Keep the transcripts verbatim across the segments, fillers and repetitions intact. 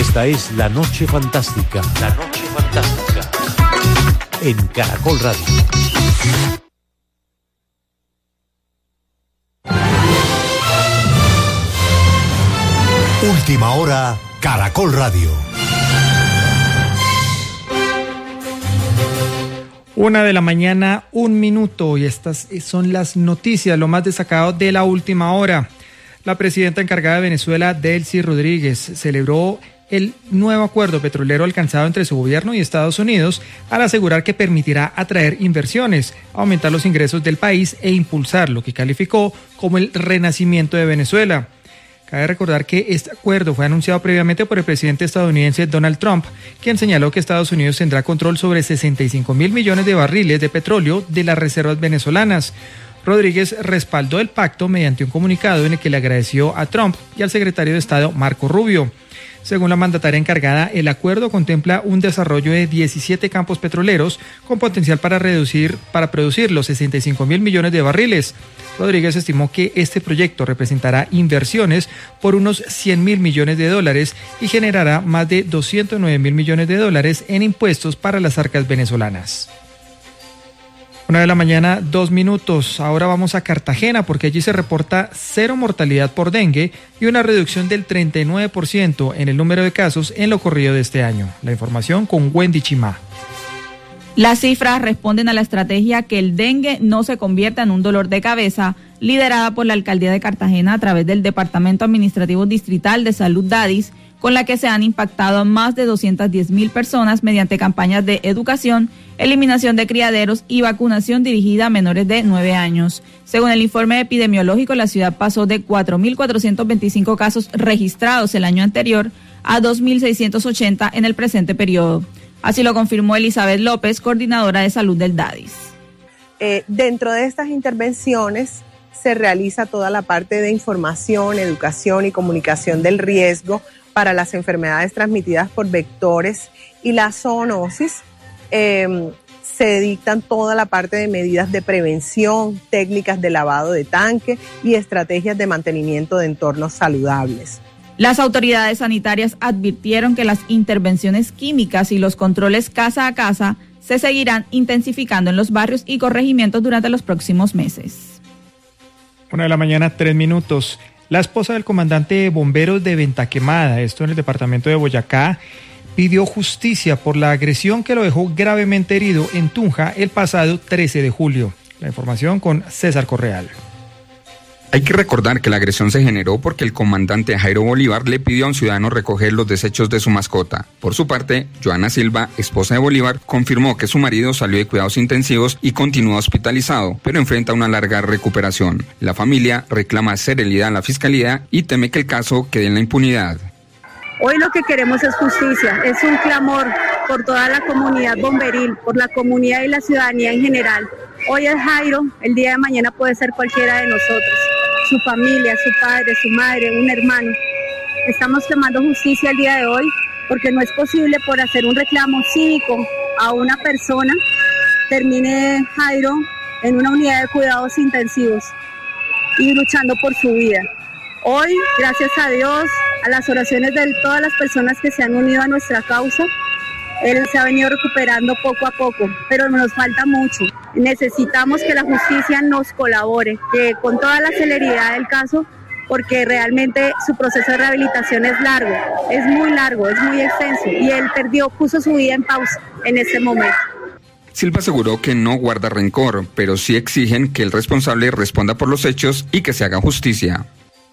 Esta es La Noche Fantástica. La Noche Fantástica. En Caracol Radio. Última hora, Caracol Radio. Una de la mañana, un minuto, y estas son las noticias, lo más destacado de la última hora. La presidenta encargada de Venezuela, Delcy Rodríguez, celebró el nuevo acuerdo petrolero alcanzado entre su gobierno y Estados Unidos al asegurar que permitirá atraer inversiones, aumentar los ingresos del país e impulsar lo que calificó como el renacimiento de Venezuela. Cabe recordar que este acuerdo fue anunciado previamente por el presidente estadounidense Donald Trump, quien señaló que Estados Unidos tendrá control sobre sesenta y cinco mil millones de barriles de petróleo de las reservas venezolanas. Rodríguez respaldó el pacto mediante un comunicado en el que le agradeció a Trump y al secretario de Estado Marco Rubio. Según la mandataria encargada, el acuerdo contempla un desarrollo de diecisiete campos petroleros con potencial para reducir, para producir los sesenta y cinco mil millones de barriles. Rodríguez estimó que este proyecto representará inversiones por unos cien mil millones de dólares y generará más de doscientos nueve mil millones de dólares en impuestos para las arcas venezolanas. Una de la mañana, dos minutos. Ahora vamos a Cartagena porque allí se reporta cero mortalidad por dengue y una reducción del treinta y nueve por ciento en el número de casos en lo corrido de este año. La información con Wendy Chimá. Las cifras responden a la estrategia que el dengue no se convierta en un dolor de cabeza, liderada por la Alcaldía de Cartagena a través del Departamento Administrativo Distrital de Salud DADIS, con la que se han impactado a más de doscientas diez mil personas mediante campañas de educación, eliminación de criaderos y vacunación dirigida a menores de nueve años. Según el informe epidemiológico, la ciudad pasó de cuatro mil cuatrocientos veinticinco casos registrados el año anterior a dos mil seiscientos ochenta en el presente periodo. Así lo confirmó Elizabeth López, coordinadora de salud del DADIS. Eh, dentro de estas intervenciones se realiza toda la parte de información, educación y comunicación del riesgo para las enfermedades transmitidas por vectores y la zoonosis. Eh, se dictan toda la parte de medidas de prevención, técnicas de lavado de tanque y estrategias de mantenimiento de entornos saludables. Las autoridades sanitarias advirtieron que las intervenciones químicas y los controles casa a casa se seguirán intensificando en los barrios y corregimientos durante los próximos meses. Una de la mañana, tres minutos. La esposa del comandante de bomberos de Ventaquemada, esto en el departamento de Boyacá, pidió justicia por la agresión que lo dejó gravemente herido en Tunja el pasado trece de julio. La información con César Correal. Hay que recordar que la agresión se generó porque el comandante Jairo Bolívar le pidió a un ciudadano recoger los desechos de su mascota. Por su parte, Joana Silva, esposa de Bolívar, confirmó que su marido salió de cuidados intensivos y continúa hospitalizado, pero enfrenta una larga recuperación. La familia reclama celeridad a la fiscalía y teme que el caso quede en la impunidad. Hoy lo que queremos es justicia, es un clamor por toda la comunidad bomberil, por la comunidad y la ciudadanía en general. Hoy es Jairo, el día de mañana puede ser cualquiera de nosotros, su familia, su padre, su madre, un hermano. Estamos clamando justicia el día de hoy porque no es posible por hacer un reclamo cívico a una persona, termine Jairo en una unidad de cuidados intensivos y luchando por su vida. Hoy, gracias a Dios, a las oraciones de todas las personas que se han unido a nuestra causa, él se ha venido recuperando poco a poco, pero nos falta mucho. Necesitamos que la justicia nos colabore, que con toda la celeridad del caso, porque realmente su proceso de rehabilitación es largo, es muy largo, es muy extenso, y él perdió, puso su vida en pausa en este momento. Silva aseguró que no guarda rencor, pero sí exigen que el responsable responda por los hechos y que se haga justicia.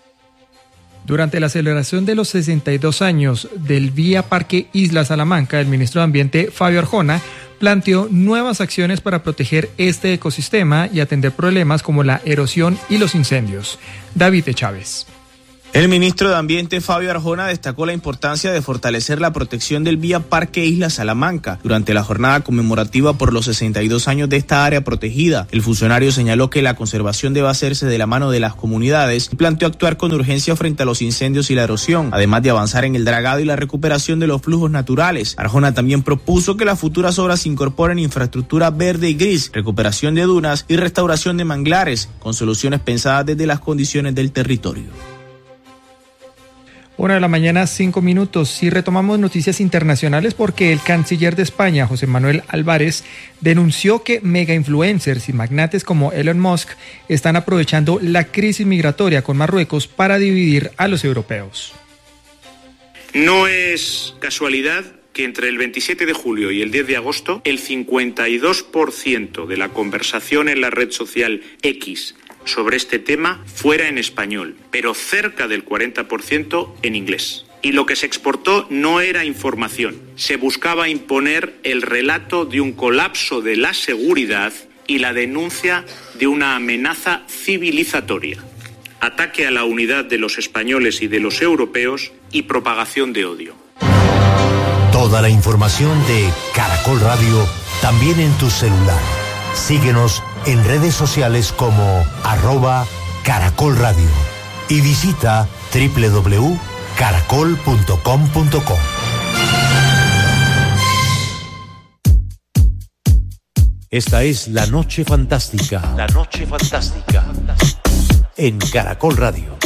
Durante la celebración de los sesenta y dos años del Vía Parque Isla Salamanca, el ministro de Ambiente, Fabio Arjona, planteó nuevas acciones para proteger este ecosistema y atender problemas como la erosión y los incendios. David de Chávez. El ministro de Ambiente, Fabio Arjona, destacó la importancia de fortalecer la protección del Vía Parque Isla Salamanca durante la jornada conmemorativa por los sesenta y dos años de esta área protegida. El funcionario señaló que la conservación debe hacerse de la mano de las comunidades y planteó actuar con urgencia frente a los incendios y la erosión, además de avanzar en el dragado y la recuperación de los flujos naturales. Arjona también propuso que las futuras obras incorporen infraestructura verde y gris, recuperación de dunas y restauración de manglares, con soluciones pensadas desde las condiciones del territorio. Una de la mañana, cinco minutos. Y retomamos noticias internacionales porque el canciller de España, José Manuel Álvarez, denunció que mega influencers y magnates como Elon Musk están aprovechando la crisis migratoria con Marruecos para dividir a los europeos. No es casualidad que entre el veintisiete de julio y el diez de agosto, el cincuenta y dos por ciento de la conversación en la red social X sobre este tema fuera en español, pero cerca del cuarenta por ciento en inglés. Y lo que se exportó no era información, se buscaba imponer el relato de un colapso de la seguridad y la denuncia de una amenaza civilizatoria, ataque a la unidad de los españoles y de los europeos y propagación de odio. Toda la información de Caracol Radio también en tu celular. Síguenos en redes sociales como arroba Caracol Radio y visita doble u doble u doble u punto caracol punto com punto co. Esta es La Noche Fantástica. La Noche Fantástica. En Caracol Radio.